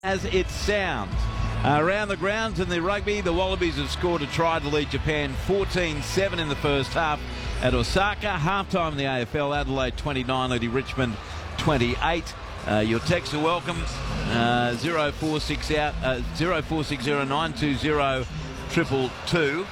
As it sounds. Around the grounds in the rugby, the Wallabies have scored a try to lead Japan 14-7 in the first half at Osaka. Half-time in the AFL, Adelaide 29, leading Richmond 28. Your texts are welcome. 0460 920 222.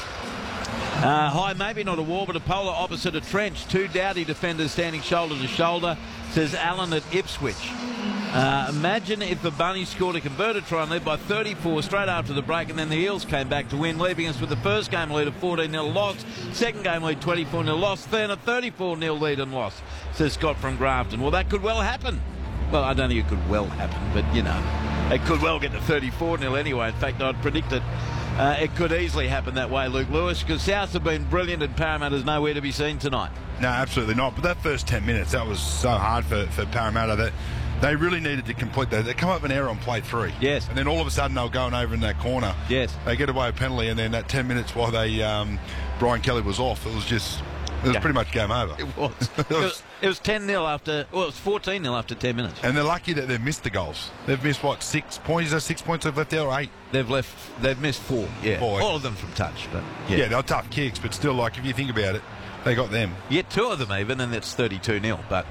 Hi, maybe not a war, but a polar opposite a trench. Two Dowdy defenders standing shoulder to shoulder, says Alan at Ipswich. Imagine if the Bunnies scored a converted try and led by 34 straight after the break, and then the Eels came back to win, leaving us with the first game lead of 14-0 loss, second game lead 24-0 loss, then a 34-0 lead and loss, says Scott from Grafton. Well, that could well happen. Well, I don't think it could well happen, but, you know, it could well get to 34-0 anyway. In fact, I'd predict that it could easily happen that way, Luke Lewis, because South have been brilliant and Parramatta's nowhere to be seen tonight. No, absolutely not. But that first 10 minutes, that was so hard for Parramatta that they really needed to complete that. They come up with an error on play 3. Yes. And then all of a sudden they were going over in that corner. Yes. They get away a penalty, and then that 10 minutes while they Brian Kelly was off, it was pretty much game over. It was. It was 10-0 after, well, it was 14-0 after 10 minutes. And they're lucky that they've missed the goals. They've missed, what, 6 points? Is there 6 points they've left there, or 8? They've missed 4, yeah. 4. All of them from touch, but yeah, they're tough kicks, but still, like, if you think about it, they got them. Yeah, 2 of them even, and that's 32-0. But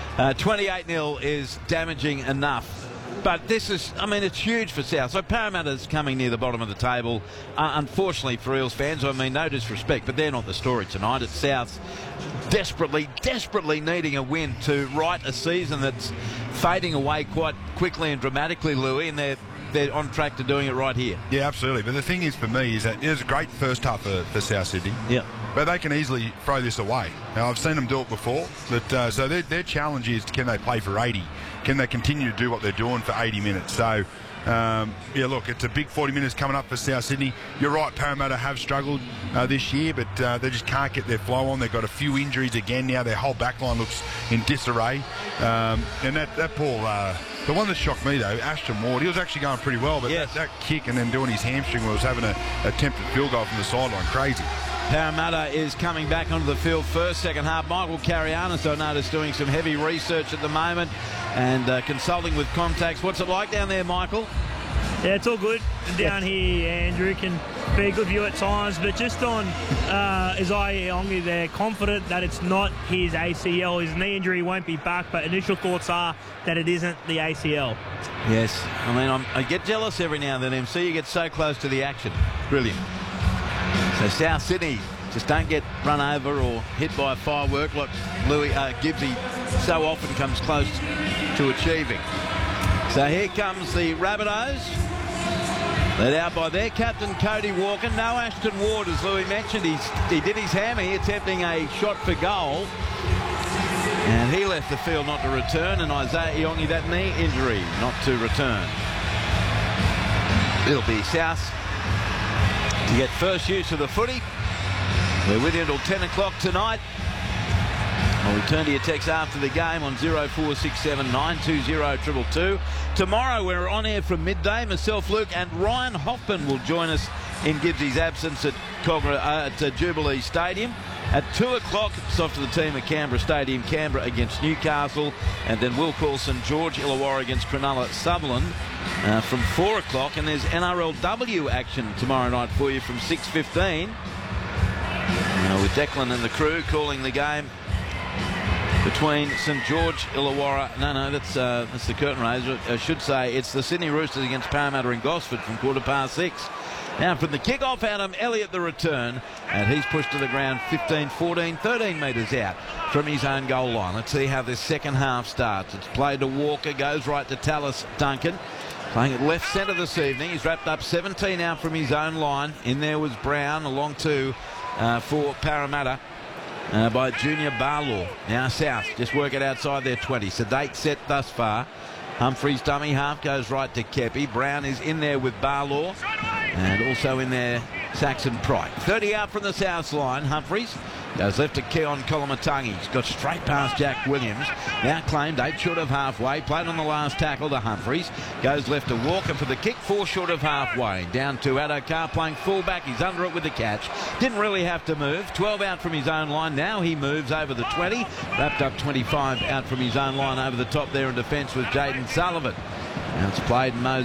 28-0 is damaging enough. But this is, I mean, it's huge for South. So Parramatta's coming near the bottom of the table. Unfortunately for Eels fans, I mean, no disrespect, but they're not the story tonight. It's South desperately needing a win to right a season that's fading away quite quickly and dramatically, Louis, and they're on track to doing it right here. Yeah, absolutely. But the thing is, for me, is that it was a great first half for South Sydney. Yeah. But they can easily throw this away. Now, I've seen them do it before. But so their challenge is, can they play for 80? Can they continue to do what they're doing for 80 minutes? So, yeah, look, it's a big 40 minutes coming up for South Sydney. You're right, Parramatta have struggled this year, but they just can't get their flow on. They've got a few injuries again now. Their whole backline looks in disarray. And that poor... the one that shocked me, though, Ashton Ward, he was actually going pretty well, but yes, that kick and then doing his hamstring was having an attempted field goal from the sideline. Crazy. Parramatta is coming back onto the field first, second half. Michael Carianis, I noticed, doing some heavy research at the moment and consulting with contacts. What's it like down there, Michael? Yeah, it's all good down here. Andrew can be a good view at times, but just on Isaiah Iongi, they're confident that it's not his ACL. His knee injury won't be back, but initial thoughts are that it isn't the ACL. Yes, I mean, I get jealous every now and then, MC. You get so close to the action. Brilliant. So South Sydney just don't get run over or hit by a firework like Louis Gibbsy so often comes close to achieving. So here comes the Rabbitohs, led out by their captain Cody Walker. No Ashton Ward, as Louis mentioned. He did his hammy, attempting a shot for goal, and he left the field not to return, and Isaiah Iongi, that knee injury, not to return. It'll be South to get first use of the footy. We're with you until 10 o'clock tonight. I'll return to your text after the game on 0467 920 222. Tomorrow we're on air from midday. Myself, Luke, and Ryan Hoffman will join us in Gibbsy's absence at Jubilee Stadium. At 2 o'clock, it's off to the team at Canberra Stadium, Canberra against Newcastle, and then Will Coulson, George Illawarra against Cronulla Sutherland from 4 o'clock, and there's NRLW action tomorrow night for you from 6:15. With Declan and the crew calling the game between St George Illawarra. No, that's the curtain raiser. I should say it's the Sydney Roosters against Parramatta in Gosford from 6:15. Now from the kick-off, Adam Elliott the return, and he's pushed to the ground 15, 14, 13 metres out from his own goal line. Let's see how this second half starts. It's played to Walker, goes right to Tallis Duncan. Playing at left centre this evening. He's wrapped up 17 out from his own line. In there was Brown, along to for Parramatta by Junior Barlaw. Now South just work it outside their 20. Sedate set thus far. Humphreys dummy half goes right to Kepi. Brown is in there with Barlaw, and also in there Saxon Pryke. 30 out from the South line. Humphreys goes left to Keon Kolomatangi. He's got straight past Jack Williams. Now claimed 8 short of halfway. Played on the last tackle to Humphreys. Goes left to Walker for the kick. 4 short of halfway. Down to Addo-Carr playing fullback. He's under it with the catch. Didn't really have to move. 12 out from his own line. Now he moves over the 20. Wrapped up 25 out from his own line over the top there in defence with Jaden Sullivan. Now it's played, and Moses